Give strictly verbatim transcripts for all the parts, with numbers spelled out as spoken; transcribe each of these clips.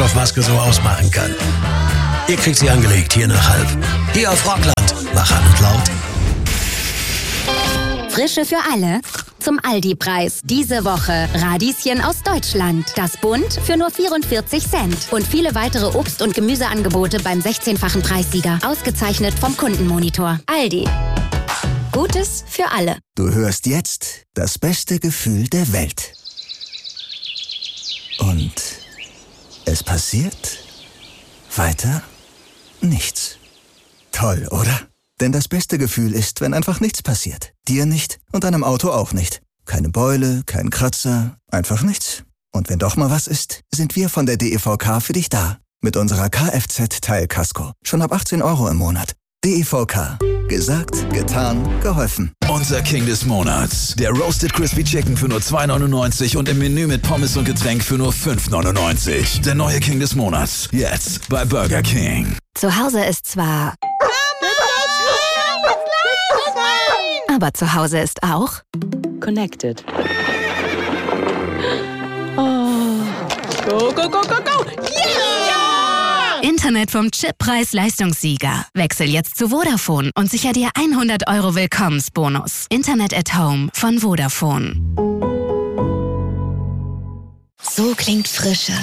Maske so ausmachen kann. Ihr kriegt sie angelegt, hier nach halb. Hier auf Rockland. Mach an und laut. Frische für alle. Zum Aldi-Preis. Diese Woche Radieschen aus Deutschland. Das Bund für nur vierundvierzig Cent. Und viele weitere Obst- und Gemüseangebote beim sechzehnfachen Preissieger. Ausgezeichnet vom Kundenmonitor. Aldi. Gutes für alle. Du hörst jetzt das beste Gefühl der Welt. Und es passiert weiter nichts. Toll, oder? Denn das beste Gefühl ist, wenn einfach nichts passiert. Dir nicht und deinem Auto auch nicht. Keine Beule, kein Kratzer, einfach nichts. Und wenn doch mal was ist, sind wir von der D E V K für dich da. Mit unserer Kfz-Teilkasko. Schon ab achtzehn Euro im Monat. D E V K. Gesagt, getan, geholfen. Unser King des Monats. Der Roasted Crispy Chicken für nur zwei neunundneunzig und im Menü mit Pommes und Getränk für nur fünf neunundneunzig. Der neue King des Monats. Jetzt bei Burger King. Zu Hause ist zwar... Aber zu Hause ist auch... Connected. Oh. Go, go, go, go, go! Yeah! Internet vom Chip-Preis-Leistungssieger. Wechsel jetzt zu Vodafone und sicher dir hundert Euro Willkommensbonus. Internet at Home von Vodafone. So klingt Frische.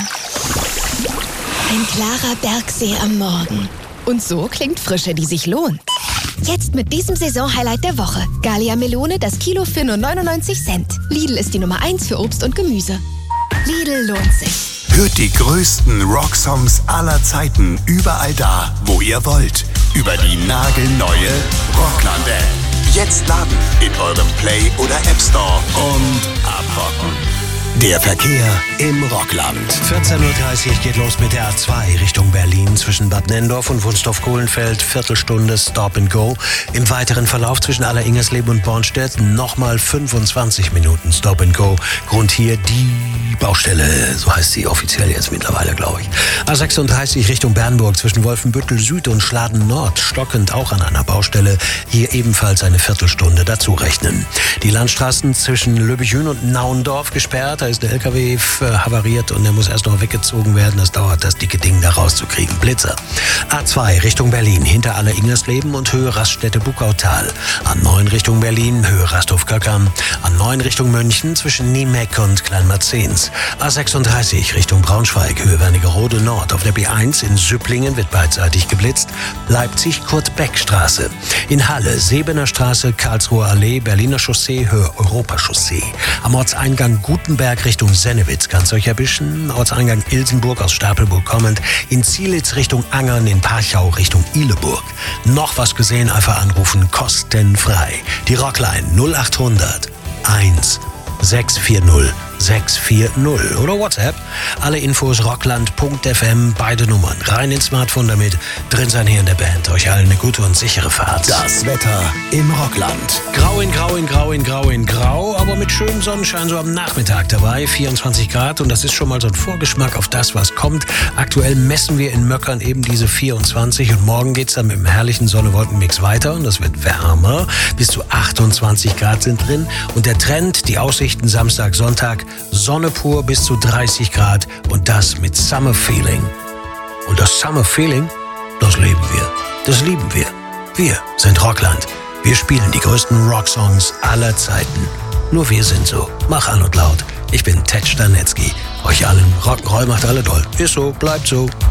Ein klarer Bergsee am Morgen. Und so klingt Frische, die sich lohnt. Jetzt mit diesem Saison-Highlight der Woche. Gallia Melone, das Kilo für nur neunundneunzig Cent. Lidl ist die Nummer eins für Obst und Gemüse. Lidl lohnt sich. Hört die größten Rocksongs aller Zeiten überall da, wo ihr wollt. Über die nagelneue Rockland-App. Jetzt laden in eurem Play- oder App Store und abrocken. Der Verkehr im Rockland. vierzehn Uhr dreißig geht los mit der A zwei Richtung Berlin zwischen Bad Nenndorf und Wunstorf-Kohlenfeld. Viertelstunde Stop and Go. Im weiteren Verlauf zwischen Aller-Ingersleben und Bornstedt nochmal fünfundzwanzig Minuten Stop and Go. Grund hier die Baustelle, so heißt sie offiziell jetzt mittlerweile, glaube ich. A sechsunddreißig Richtung Bernburg zwischen Wolfenbüttel Süd und Schladen Nord. Stockend auch an einer Baustelle. Hier ebenfalls eine Viertelstunde dazu rechnen. Die Landstraßen zwischen Löbejün und Nauendorf gesperrt. Da ist der L K W havariert und der muss erst noch weggezogen werden. Das dauert, das dicke Ding da rauszukriegen. Blitzer. A zwei Richtung Berlin, hinter Aller-Ingersleben und Höhe Raststätte-Buckautal. A neun Richtung Berlin, Höhe Rasthof-Köckern. A neun Richtung München zwischen Niemeck und Kleinmarzens. A sechsunddreißig Richtung Braunschweig, Höhe Wernigerode Nord. Auf der B eins in Süpplingen wird beidseitig geblitzt. Leipzig Kurt-Beck-Straße. In Halle Sebener Straße, Karlsruher Allee, Berliner Chaussee, Höhe Europachaussee. Am Ortseingang Gutenberg Richtung Sennewitz kann's euch erwischen. Ortseingang Ilsenburg aus Stapelburg kommend. In Zielitz Richtung Angern, in Parchau Richtung Ihleburg. Noch was gesehen, einfach anrufen, kostenfrei. Die Rockline null achthundert eins sechs vier null sechs vier null oder WhatsApp. Alle Infos rockland punkt f m, beide Nummern. Rein ins Smartphone damit. Drin sein hier in der Band. Euch allen eine gute und sichere Fahrt. Das Wetter im Rockland. Grau in Grau in Grau in Grau in Grau, aber mit schönem Sonnenschein so am Nachmittag dabei. vierundzwanzig Grad und das ist schon mal so ein Vorgeschmack auf das, was kommt. Aktuell messen wir in Möckern eben diese vierundzwanzig und morgen geht's dann mit dem herrlichen Sonne-Wolken-Mix weiter und das wird wärmer. Bis zu achtundzwanzig Grad sind drin und der Trend, die Aussichten Samstag, Sonntag, Sonne pur bis zu dreißig Grad und das mit Summer Feeling. Und das Summer Feeling, das leben wir. Das lieben wir. Wir sind Rockland. Wir spielen die größten Rocksongs aller Zeiten. Nur wir sind so. Mach an und laut. Ich bin Ted Stanetzky. Euch allen Rock'n'Roll macht alle doll. Ist so, bleibt so.